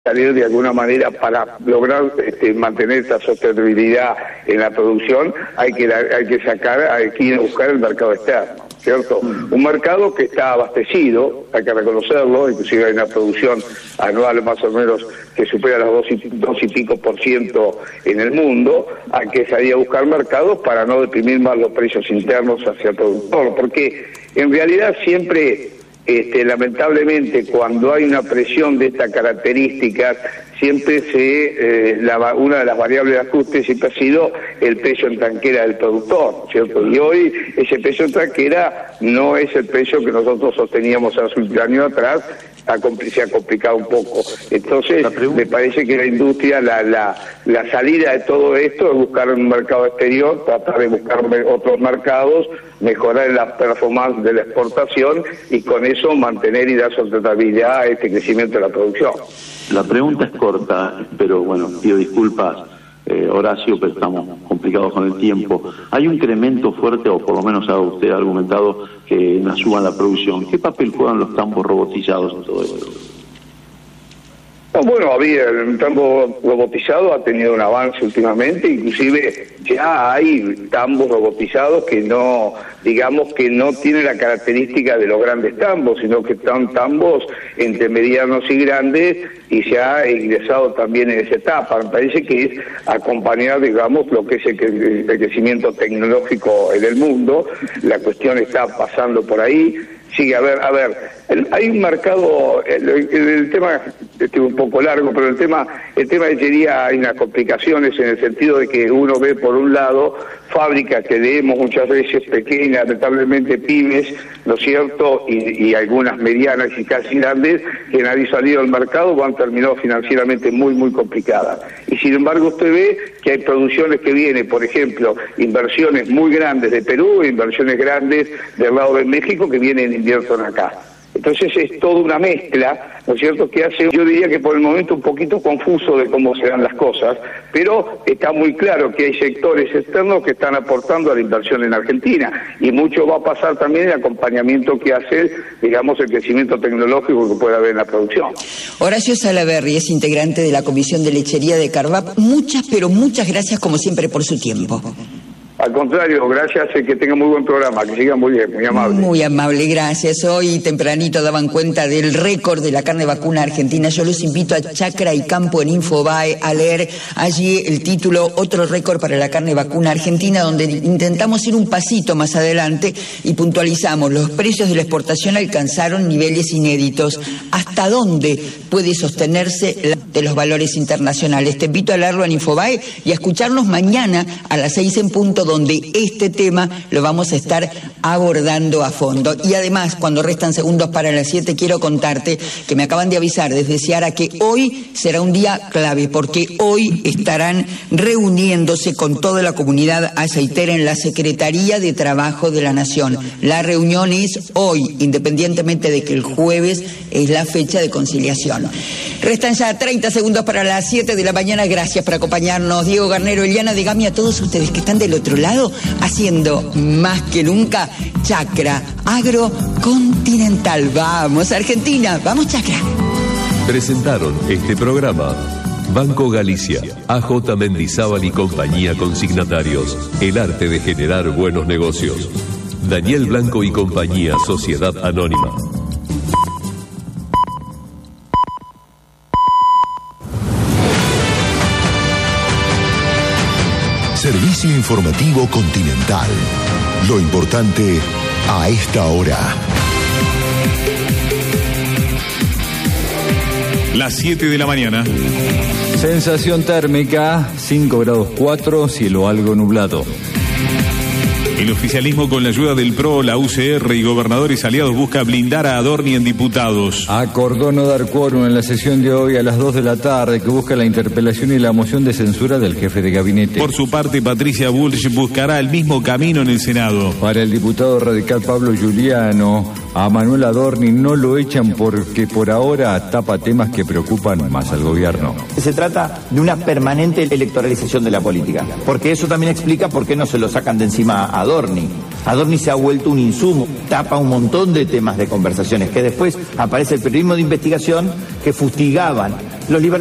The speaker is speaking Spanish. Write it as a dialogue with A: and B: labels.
A: salir de alguna manera para lograr mantener esta sostenibilidad en la producción, hay que ir a buscar el mercado externo, ¿cierto? Un mercado que está abastecido, hay que reconocerlo, inclusive hay una producción anual más o menos que supera los 2 y pico % en el mundo. Hay que salir a buscar mercados para no deprimir más los precios internos hacia el productor, porque en realidad siempre, lamentablemente, cuando hay una presión de estas características, siempre una de las variables de ajuste siempre ha sido el precio en tranquera del productor, ¿cierto? Y hoy ese precio en tranquera no es el precio que nosotros sosteníamos hace un año atrás, se ha complicado un poco. Entonces, me parece que la industria, la salida de todo esto es buscar un mercado exterior, tratar de buscar otros mercados, mejorar la performance de la exportación y con eso mantener y dar sustentabilidad a este crecimiento de la producción.
B: La pregunta es corta, pero bueno, pido disculpas, Horacio, pero estamos complicados con el tiempo. ¿Hay un incremento fuerte, o por lo menos usted ha argumentado, que nos suban la producción? ¿Qué papel juegan los tambos robotizados en todo esto?
A: Bueno, el tambo robotizado ha tenido un avance últimamente, inclusive ya hay tambos robotizados que no tienen la característica de los grandes tambos, sino que están tambos entre medianos y grandes, y se ha ingresado también en esa etapa. Me parece que es acompañar, lo que es el crecimiento tecnológico en el mundo. La cuestión está pasando por ahí. Sí, a ver, hay un mercado, el tema es un poco largo, pero el tema de lechería hay unas complicaciones en el sentido de que uno ve por un lado fábricas que leemos muchas veces pequeñas, lamentablemente pymes, ¿no es cierto?, y algunas medianas y casi grandes, que han salido al mercado o han terminado financieramente muy, muy complicadas. Y sin embargo usted ve que hay producciones que vienen, por ejemplo, inversiones muy grandes de Perú, inversiones grandes del lado de México que vienen e invierten acá. Entonces es toda una mezcla, ¿no es cierto?, que hace, yo diría que por el momento un poquito confuso de cómo se dan las cosas, pero está muy claro que hay sectores externos que están aportando a la inversión en Argentina, y mucho va a pasar también el acompañamiento que hace, el crecimiento tecnológico que puede haber en la producción.
C: Horacio Salaverry es integrante de la Comisión de Lechería de Carvap. Muchas, pero muchas gracias como siempre por su tiempo.
A: Al contrario, gracias, que tengan muy buen programa, que sigan muy bien, muy amable.
C: Muy amable, gracias. Hoy tempranito daban cuenta del récord de la carne vacuna argentina. Yo los invito a Chacra y Campo en Infobae a leer allí el título Otro récord para la carne vacuna argentina, donde intentamos ir un pasito más adelante y puntualizamos: los precios de la exportación alcanzaron niveles inéditos. ¿Hasta dónde puede sostenerse de los valores internacionales? Te invito a leerlo en Infobae y a escucharnos mañana a las 6 en punto, donde este tema lo vamos a estar abordando a fondo. Y además, cuando restan segundos para las 7, quiero contarte que me acaban de avisar desde Seara que hoy será un día clave, porque hoy estarán reuniéndose con toda la comunidad aceitera en la Secretaría de Trabajo de la Nación. La reunión es hoy, independientemente de que el jueves es la fecha de conciliación. Restan ya 30 segundos para las 7 de la mañana. Gracias por acompañarnos. Diego Garnero, Eliana de Gami, a todos ustedes que están del otro lado, haciendo más que nunca Chacra Agrocontinental. Vamos Argentina, vamos Chacra.
D: Presentaron este programa Banco Galicia, AJ Mendizábal y compañía consignatarios. El arte de generar buenos negocios. Daniel Blanco y compañía, Sociedad Anónima.
E: Servicio informativo Continental. Lo importante a esta hora.
F: Las 7 de la mañana.
G: Sensación térmica, 5 grados 4, cielo algo nublado.
F: El oficialismo, con la ayuda del PRO, la UCR y gobernadores aliados, busca blindar a Adorni en diputados.
G: Acordó no dar quórum en la sesión de hoy a las 2 de la tarde, que busca la interpelación y la moción de censura del jefe de gabinete.
F: Por su parte, Patricia Bullrich buscará el mismo camino en el Senado.
G: Para el diputado radical Pablo Giuliano, a Manuel Adorni no lo echan porque por ahora tapa temas que preocupan más al gobierno.
H: Se trata de una permanente electoralización de la política, porque eso también explica por qué no se lo sacan de encima a Adorni. Adorni se ha vuelto un insumo, tapa un montón de temas de conversaciones, que después aparece el periodismo de investigación que fustigaban Los